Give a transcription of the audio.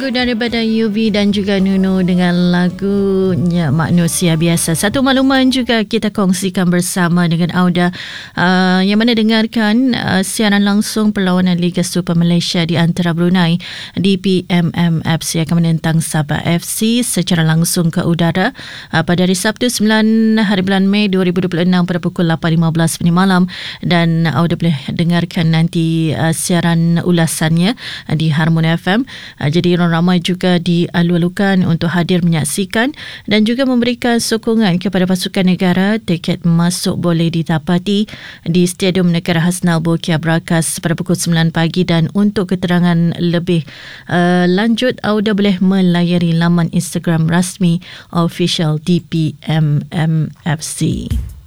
daripada UV dan juga Nuno dengan lagunya Manusia Biasa. Satu makluman juga kita kongsikan bersama dengan Auda, yang mana dengarkan siaran langsung perlawanan Liga Super Malaysia di antara Brunei di PMMFC akan menentang Sabah FC secara langsung ke udara pada hari Sabtu 9 hari bulan Mei 2026 pada pukul 8.15 malam, dan Auda boleh dengarkan nanti siaran ulasannya di Harmon FM. Jadi ramai juga dialu-alukan untuk hadir menyaksikan dan juga memberikan sokongan kepada pasukan negara. Tiket masuk boleh didapati di Stadium Negara Hasnal Bokia Brakas pada pukul 9 pagi, dan untuk keterangan lebih lanjut Auda boleh melayari laman Instagram rasmi official DPMMFC.